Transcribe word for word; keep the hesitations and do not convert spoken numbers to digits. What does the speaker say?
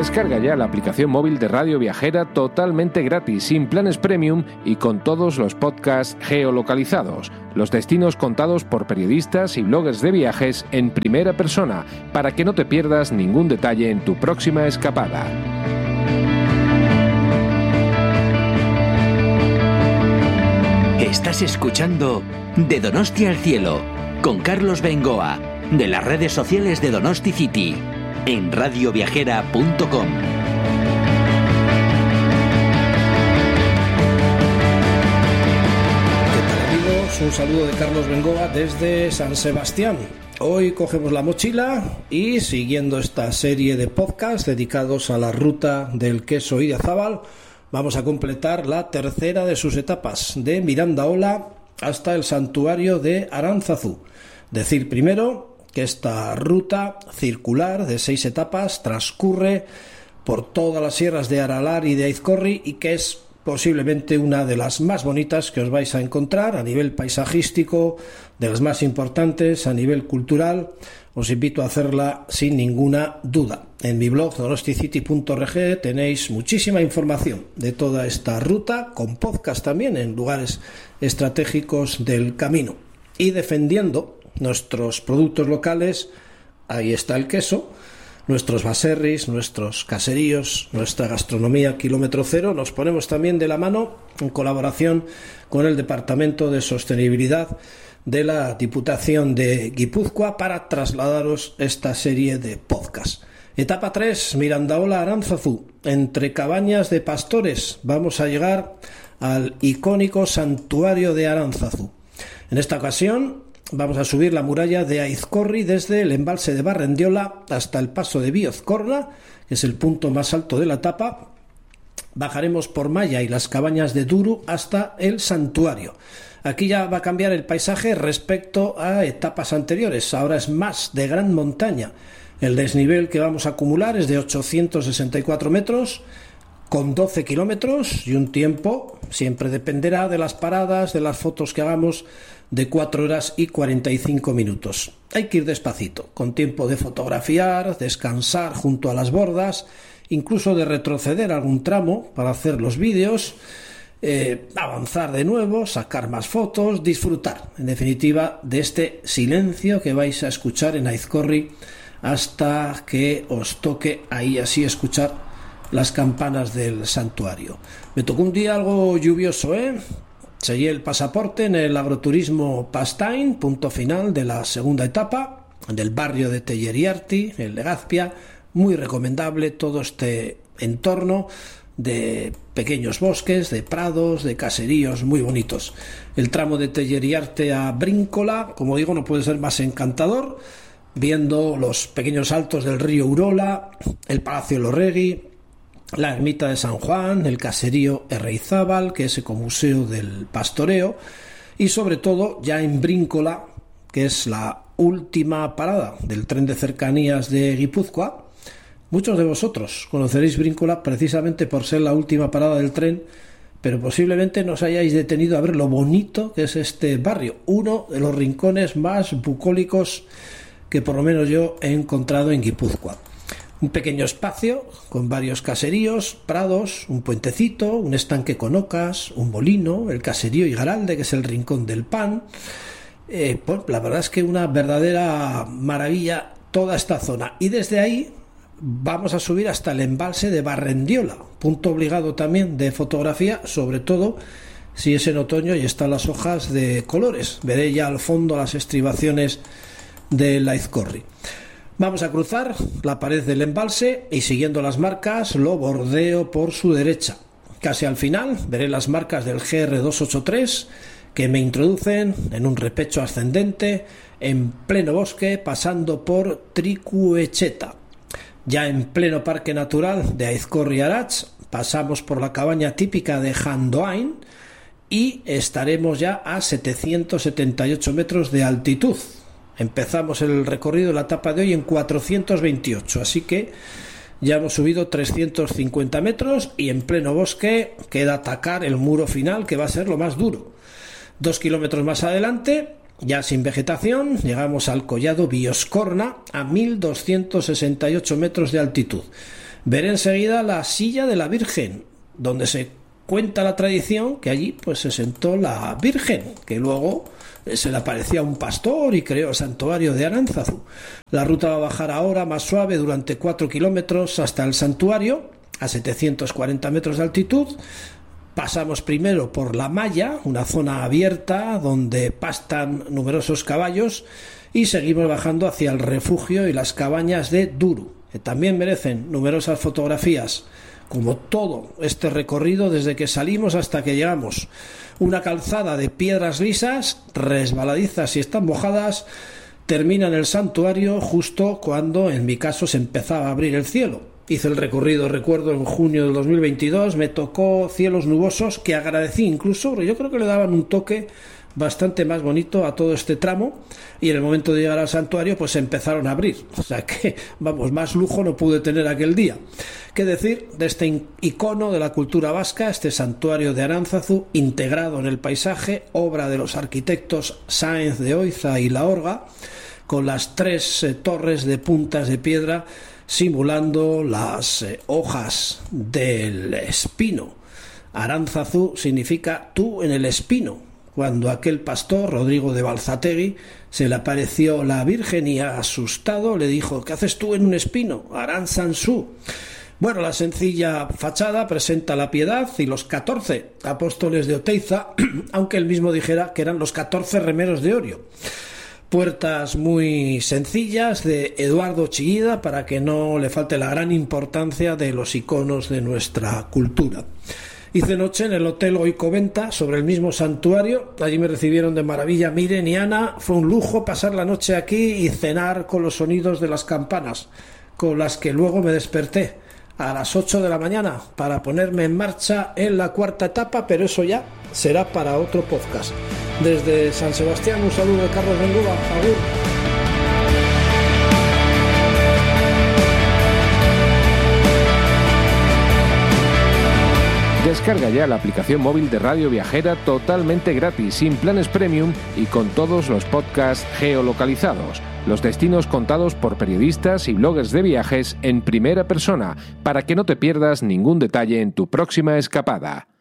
Descarga ya la aplicación móvil de Radio Viajera totalmente gratis, sin planes premium y con todos los podcasts geolocalizados, los destinos contados por periodistas y bloggers de viajes en primera persona, para que no te pierdas ningún detalle en tu próxima escapada. Estás escuchando De Donosti al Cielo, con Carlos Bengoa, de las redes sociales de Donosti City, en radio viajera punto com. ¿Qué tal, amigos? Un saludo de Carlos Bengoa desde San Sebastián. Hoy cogemos la mochila y, siguiendo esta serie de podcasts dedicados a la ruta del queso Idiazábal, vamos a completar la tercera de sus etapas, de Mirandaola hasta el santuario de Aránzazu. Decir primero que esta ruta circular de seis etapas transcurre por todas las sierras de Aralar y de Aizkorri y que es posiblemente una de las más bonitas que os vais a encontrar a nivel paisajístico, de las más importantes a nivel cultural. Os invito a hacerla sin ninguna duda. En mi blog donosticity punto org tenéis muchísima información de toda esta ruta, con podcast también en lugares estratégicos del camino. Y defendiendo nuestros productos locales, ahí está el queso, nuestros baserris, nuestros caseríos, nuestra gastronomía kilómetro cero. Nos ponemos también de la mano en colaboración con el Departamento de Sostenibilidad de la Diputación de Guipúzcoa para trasladaros esta serie de podcasts. Etapa tres, Mirandaola Aránzazu. Entre cabañas de pastores vamos a llegar al icónico santuario de Aránzazu. En esta ocasión vamos a subir la muralla de Aizkorri desde el embalse de Barrendiola hasta el paso de Biozkorna, que es el punto más alto de la etapa. Bajaremos por Maya y las cabañas de Duru hasta el santuario. Aquí ya va a cambiar el paisaje respecto a etapas anteriores. Ahora es más de gran montaña. El desnivel que vamos a acumular es de ochocientos sesenta y cuatro metros, con doce kilómetros y un tiempo, siempre dependerá de las paradas, de las fotos que hagamos, de cuatro horas y cuarenta y cinco minutos. Hay que ir despacito, con tiempo de fotografiar, descansar junto a las bordas, incluso de retroceder algún tramo para hacer los vídeos, eh, avanzar de nuevo, sacar más fotos, disfrutar, en definitiva, de este silencio que vais a escuchar en Aizkorri hasta que os toque ahí así escuchar las campanas del santuario. Me tocó un día algo lluvioso, ¿eh? Sellé el pasaporte en el agroturismo Pastain, punto final de la segunda etapa, del barrio de Telleriarti, el Legazpia. Muy recomendable todo este entorno de pequeños bosques, de prados, de caseríos muy bonitos. El tramo de Telleriarte a Bríncola, como digo, no puede ser más encantador, viendo los pequeños saltos del río Urola, el Palacio Lorregui, la ermita de San Juan, el caserío Erreizábal, que es ecomuseo del pastoreo, y sobre todo ya en Bríncola, que es la última parada del tren de cercanías de Guipúzcoa. Muchos de vosotros conoceréis Bríncola precisamente por ser la última parada del tren, pero posiblemente no os hayáis detenido a ver lo bonito que es este barrio, uno de los rincones más bucólicos que por lo menos yo he encontrado en Guipúzcoa. Un pequeño espacio con varios caseríos, prados, un puentecito, un estanque con ocas, un molino, el caserío Igaralde, que es el rincón del pan. Eh, pues la verdad es que una verdadera maravilla toda esta zona. Y desde ahí vamos a subir hasta el embalse de Barrendiola, punto obligado también de fotografía, sobre todo si es en otoño y están las hojas de colores. Veré ya al fondo las estribaciones del Aizkorri. Vamos a cruzar la pared del embalse y, siguiendo las marcas, lo bordeo por su derecha. Casi al final veré las marcas del G R doscientos ochenta y tres que me introducen en un repecho ascendente en pleno bosque, pasando por Trikuetxeta. Ya en pleno parque natural de Aizkorri-Aratz pasamos por la cabaña típica de Jandoain y estaremos ya a setecientos setenta y ocho metros de altitud. Empezamos el recorrido de la etapa de hoy en cuatrocientos veintiocho, así que ya hemos subido trescientos cincuenta metros y en pleno bosque queda atacar el muro final, que va a ser lo más duro. Dos kilómetros más adelante, ya sin vegetación, llegamos al collado Biozkorna a mil doscientos sesenta y ocho metros de altitud. Veré enseguida la Silla de la Virgen, donde se cuenta la tradición que allí pues se sentó la Virgen, que luego se le aparecía a un pastor y creó el santuario de Aránzazu. La ruta va a bajar ahora más suave durante cuatro kilómetros hasta el santuario, a setecientos cuarenta metros de altitud. Pasamos primero por La Malla, una zona abierta donde pastan numerosos caballos, y seguimos bajando hacia el refugio y las cabañas de Duru, que también merecen numerosas fotografías, como todo este recorrido desde que salimos hasta que llegamos. Una calzada de piedras lisas, resbaladizas y están mojadas, termina en el santuario justo cuando en mi caso se empezaba a abrir el cielo. Hice el recorrido, recuerdo, en junio del dos mil veintidós, me tocó cielos nubosos que agradecí incluso, porque yo creo que le daban un toque bastante más bonito a todo este tramo, y en el momento de llegar al santuario pues se empezaron a abrir, o sea que, vamos, más lujo no pude tener aquel día. ¿Qué decir de este icono de la cultura vasca, este santuario de Aránzazu, integrado en el paisaje, obra de los arquitectos Sáenz de Oiza y La Orga, con las tres eh, torres de puntas de piedra simulando las eh, hojas del espino? Aránzazu significa tú en el espino. Cuando aquel pastor, Rodrigo de Balzategui, se le apareció la Virgen y asustado le dijo: ¿qué haces tú en un espino? Aránzansu. Bueno, la sencilla fachada presenta la Piedad y los catorce apóstoles de Oteiza, aunque él mismo dijera que eran los catorce remeros de Orio. Puertas muy sencillas de Eduardo Chillida para que no le falte la gran importancia de los iconos de nuestra cultura. Hice noche en el Hotel Oicoventa sobre el mismo santuario. Allí me recibieron de maravilla Miren y Ana. Fue un lujo pasar la noche aquí y cenar con los sonidos de las campanas, con las que luego me desperté a las ocho de la mañana para ponerme en marcha en la cuarta etapa, pero eso ya será para otro podcast. Desde San Sebastián, un saludo de Carlos Bengoa. Agur. Descarga ya la aplicación móvil de Radio Viajera totalmente gratis, sin planes premium y con todos los podcasts geolocalizados, los destinos contados por periodistas y bloggers de viajes en primera persona, para que no te pierdas ningún detalle en tu próxima escapada.